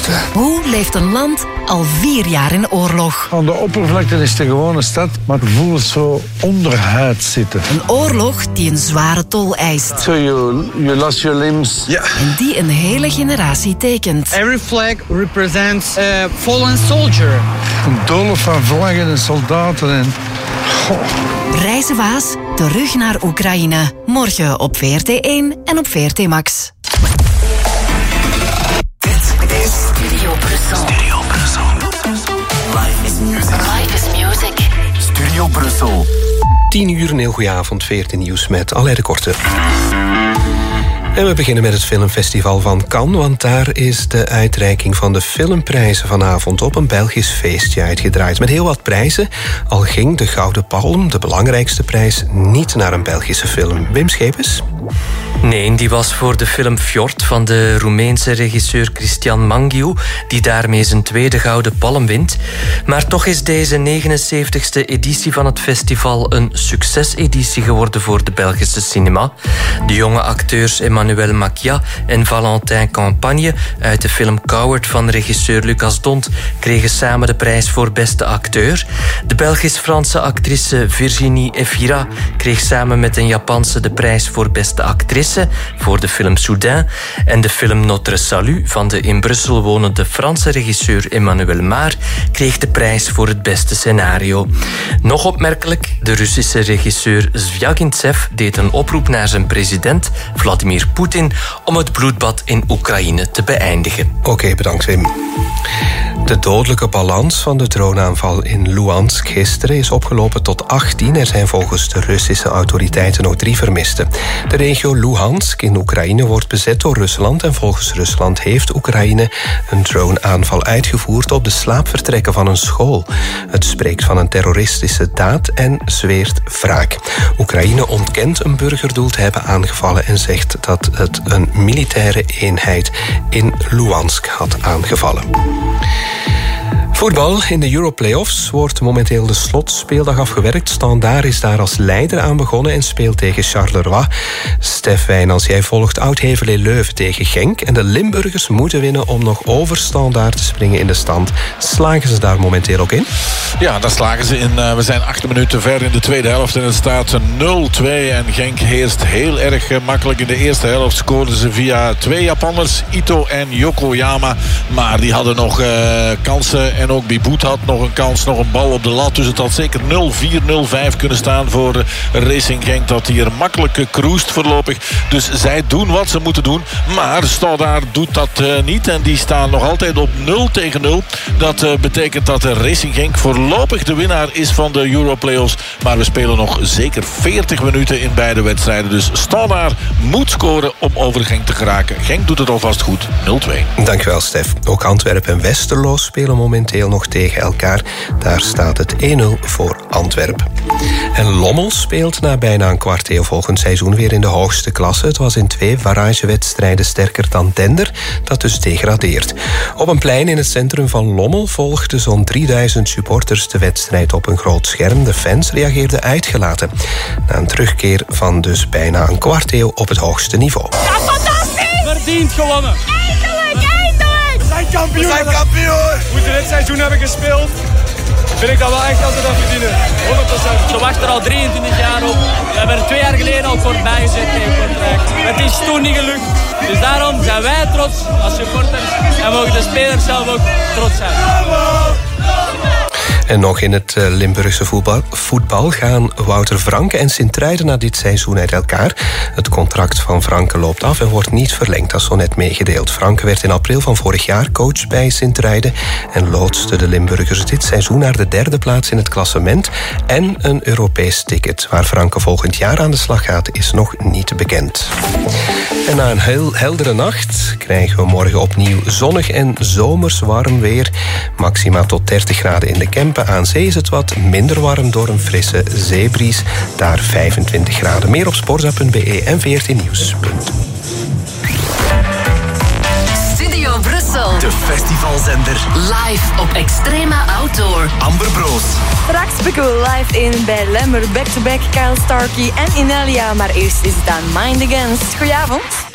wachten. Hoe leeft een land al 4 jaar in oorlog? Aan de oppervlakte is het een gewone stad, maar ik voel het zo onderhuid zitten. Een oorlog die een zware tol eist. So you lost your limbs. Ja. En die een hele generatie tekent. Every flag represents a fallen soldier. Een doolhof van vlaggen en soldaten en... Reizenwaas, terug naar Oekraïne. Morgen op VRT1 en op VRT Max. Dit is Studio Brussel. Studio Brussel. Life is music. Life is music. Studio Brussel. 10 uur, een heel goeie avond. VRT Nieuws met Alain de Korte. En we beginnen met het filmfestival van Cannes, want daar is de uitreiking van de filmprijzen vanavond op een Belgisch feestje uitgedraaid. Met heel wat prijzen, al ging de Gouden Palm, de belangrijkste prijs, niet naar een Belgische film. Wim Schepens? Nee, die was voor de film Fjord van de Roemeense regisseur Cristian Mangiu, die daarmee zijn tweede Gouden Palm wint. Maar toch is deze 79e editie van het festival een succeseditie geworden voor de Belgische cinema. De jonge acteurs Emmanuel Macia en Valentin Campagne uit de film Coward van regisseur Lucas Dont kregen samen de prijs voor beste acteur. De Belgisch-Franse actrice Virginie Efira kreeg samen met een Japanse de prijs voor beste actrice voor de film Soudain. En de film Notre Salut van de in Brussel wonende Franse regisseur Emmanuel Maar kreeg de prijs voor het beste scenario. Nog opmerkelijk, de Russische regisseur Zvjagintsev deed een oproep naar zijn president Vladimir Poetin om het bloedbad in Oekraïne te beëindigen. Oké, bedankt Wim. De dodelijke balans van de droneaanval in Luhansk gisteren is opgelopen tot 18. Er zijn volgens de Russische autoriteiten nog 3 vermisten. De regio Luhansk in Oekraïne wordt bezet door Rusland en volgens Rusland heeft Oekraïne een droneaanval uitgevoerd op de slaapvertrekken van een school. Het spreekt van een terroristische daad en zweert wraak. Oekraïne ontkent een burgerdoel te hebben aangevallen en zegt dat het een militaire eenheid in Luhansk had aangevallen. Voetbal. In de Europlayoffs wordt momenteel de slotspeeldag afgewerkt. Standaard is daar als leider aan begonnen en speelt tegen Charleroi. Stef Wijnands, jij volgt Oud-Heverlee-Leuven tegen Genk. En de Limburgers moeten winnen om nog over Standaard te springen in de stand. Slagen ze daar momenteel ook in? Ja, daar slagen ze in. We zijn 8 minuten ver in de tweede helft en het staat 0-2. En Genk heerst heel erg makkelijk. In de eerste helft scoorden ze via 2 Japanners, Ito en Yokoyama. Maar die hadden nog kansen. En ook Biboet had nog een kans, nog een bal op de lat. Dus het had zeker 0-4, 0-5 kunnen staan voor Racing Genk. Dat hier makkelijk cruist voorlopig. Dus zij doen wat ze moeten doen. Maar Standaard doet dat niet. En die staan nog altijd op 0-0. Dat betekent dat Racing Genk voorlopig de winnaar is van de Europlayoffs. Maar we spelen nog zeker 40 minuten in beide wedstrijden. Dus Standaard moet scoren om over Genk te geraken. Genk doet het alvast goed. 0-2. Dankjewel, Stef. Ook Antwerpen en Westerlo spelen momenteel nog tegen elkaar. Daar staat het 1-0 voor Antwerpen. En Lommel speelt na bijna een kwart eeuw volgend seizoen weer in de hoogste klasse. Het was in 2 barragewedstrijden sterker dan Dender, dat dus degradeert. Op een plein in het centrum van Lommel volgden zo'n 3000 supporters de wedstrijd op een groot scherm. De fans reageerden uitgelaten. Na een terugkeer van dus bijna een kwart eeuw op het hoogste niveau. Ja, fantastisch! Verdiend gewonnen. We zijn kampioen! Hoe ze dit seizoen hebben gespeeld, vind ik dat wel echt dat ze dat verdienen. 100%. Ze wachten er al 23 jaar op. We hebben er 2 jaar geleden al kort bij gezet tegen Kortrijk. Het is toen niet gelukt. Dus daarom zijn wij trots als supporters. En mogen de spelers zelf ook trots zijn. En nog in het Limburgse voetbal gaan Wouter Franke en Sint-Truiden na dit seizoen uit elkaar. Het contract van Franke loopt af en wordt niet verlengd, dat is zo net meegedeeld. Franke werd in april van vorig jaar coach bij Sint-Truiden en loodste de Limburgers dit seizoen naar de 3e plaats in het klassement en een Europees ticket. Waar Franke volgend jaar aan de slag gaat, is nog niet bekend. En na een heel heldere nacht krijgen we morgen opnieuw zonnig en zomers warm weer. Maxima tot 30 graden in de Kempen. Aan zee is het wat minder warm door een frisse zeebries. Daar 25 graden. Meer op sporza.be en VRT-nieuws. Studio Brussel. De festivalzender. Live op Extrema Outdoor. Amber Broos. Straks spikken we live in bij Lemmer, back-to-back Kyle Starkey en Inelia. Maar eerst is het aan Mind Against. Goedenavond.